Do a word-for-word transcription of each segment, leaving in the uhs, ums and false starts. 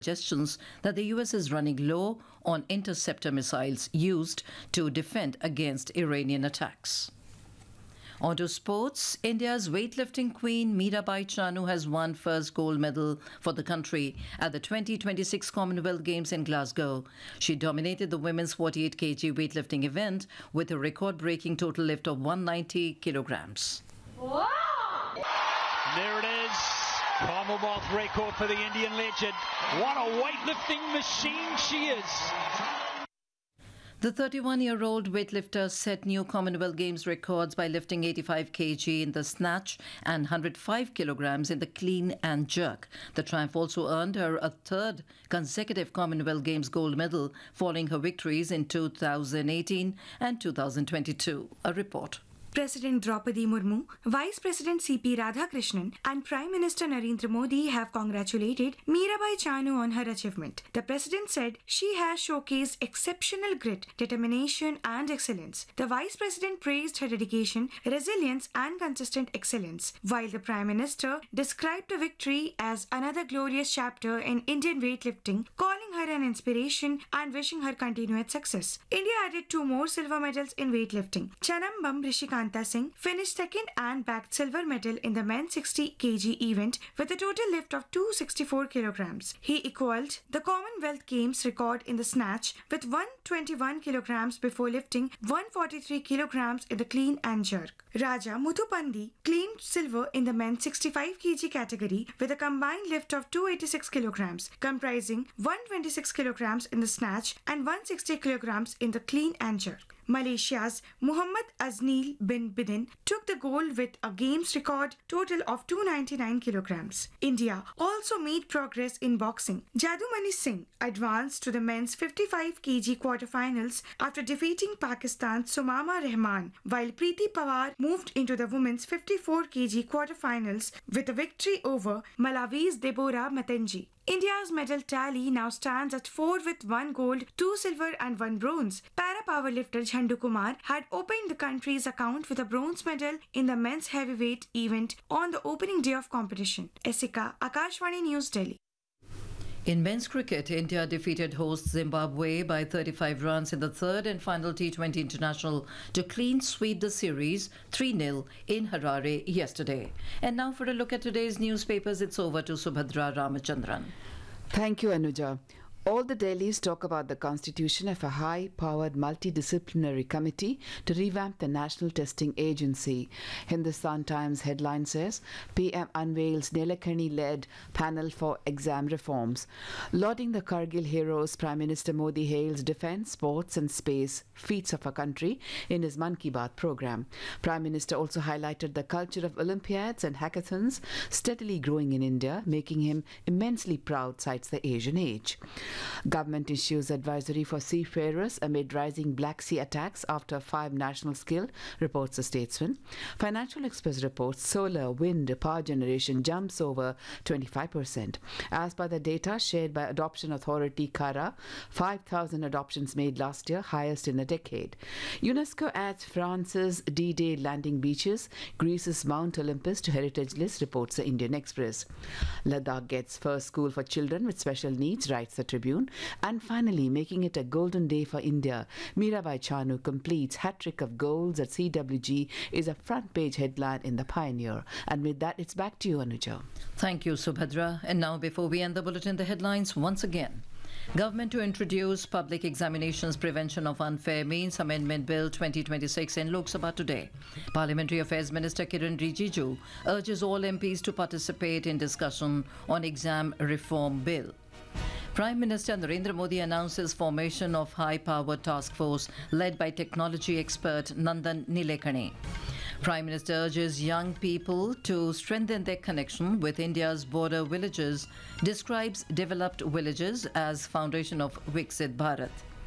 suggestions that the U S is running low on interceptor missiles used to defend against Iranian attacks. On to sports, India's weightlifting queen Mirabai Chanu has won first gold medal for the country at the twenty twenty-six Commonwealth Games in Glasgow. She dominated the women's forty-eight kilogram weightlifting event with a record-breaking total lift of one hundred ninety kilograms. Wow. There it is. Commonwealth record for the Indian legend. What a weightlifting machine she is. The thirty-one-year-old weightlifter set new Commonwealth Games records by lifting eighty-five kilograms in the snatch and one hundred five kilograms in the clean and jerk. The triumph also earned her a third consecutive Commonwealth Games gold medal following her victories in two thousand eighteen and two thousand twenty-two. A report. President Draupadi Murmu, Vice President C P Radhakrishnan and Prime Minister Narendra Modi have congratulated Mirabai Chanu on her achievement. The President said she has showcased exceptional grit, determination and excellence. The Vice President praised her dedication, resilience and consistent excellence, while the Prime Minister described the victory as another glorious chapter in Indian weightlifting, calling her an inspiration and wishing her continued success. India added two more silver medals in weightlifting. Chanambam Rishikant Singh finished second and bagged silver medal in the men's sixty kilogram event with a total lift of two hundred sixty-four kilograms. He equaled the Commonwealth Games record in the snatch with one hundred twenty-one kilograms before lifting one hundred forty-three kilograms in the clean and jerk. Raja Muthupandi claimed silver in the men's sixty-five kilogram category with a combined lift of two hundred eighty-six kilograms, comprising one hundred twenty-six kilograms in the snatch and one hundred sixty kilograms in the clean and jerk. Malaysia's Muhammad Aznil bin Bidin took the gold with a games record total of two hundred ninety-nine kilograms. India also made progress in boxing. Jadumani Singh advanced to the men's fifty-five kilogram quarterfinals after defeating Pakistan's Sumama Rahman, while Preeti Pawar moved into the women's fifty-four kilogram quarterfinals with a victory over Malawi's Deborah Matenji. India's medal tally now stands at four with one gold, two silver and one bronze. Para powerlifter Jhandu Kumar had opened the country's account with a bronze medal in the men's heavyweight event on the opening day of competition. Esika, Akashvani News, Delhi. In men's cricket, India defeated host Zimbabwe by thirty-five runs in the third and final T twenty international to clean sweep the series three nil in Harare yesterday. And now for a look at today's newspapers, it's over to Subhadra Ramachandran. Thank you, Anuja. All the dailies talk about the constitution of a high-powered multidisciplinary committee to revamp the National Testing Agency. Hindustan Times headline says, P M unveils Nilekani-led panel for exam reforms. Lauding the Kargil heroes, Prime Minister Modi hails defence, sports and space feats of our country in his Mann Ki Baat program. Prime Minister also highlighted the culture of Olympiads and hackathons steadily growing in India, making him immensely proud, cites the Asian Age. Government issues advisory for seafarers amid rising Black Sea attacks after five national skill, reports the Statesman. Financial Express reports solar, wind, power generation jumps over twenty-five percent. As per the data shared by Adoption Authority CARA, five thousand adoptions made last year, highest in a decade. UNESCO adds France's D-Day landing beaches, Greece's Mount Olympus to heritage list, reports the Indian Express. Ladakh gets first school for children with special needs, writes the Tribune. And finally, making it a golden day for India, Mirabai Chanu completes hat-trick of goals at C W G is a front-page headline in The Pioneer. And with that, it's back to you, Anuja. Thank you, Subhadra. And now, before we end the bulletin, the headlines once again. Government to introduce Public Examinations Prevention of Unfair Means Amendment Bill twenty twenty-six in Lok Sabha today. Parliamentary Affairs Minister Kiran Rijiju urges all M Ps to participate in discussion on exam reform bill. Prime Minister Narendra Modi announces formation of high-powered task force led by technology expert Nandan Nilekani. Prime Minister urges young people to strengthen their connection with India's border villages, describes developed villages as foundation of Viksit Bharat.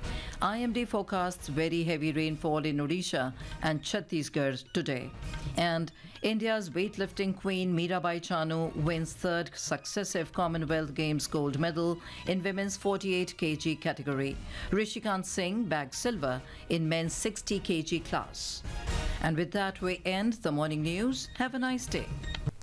I M D forecasts very heavy rainfall in Odisha and Chhattisgarh today. And India's weightlifting queen Mirabai Chanu wins third successive Commonwealth Games gold medal in women's forty-eight kilogram category. Rishikant Singh bagged silver in men's sixty kilogram class. And with that, we end the morning news. Have a nice day.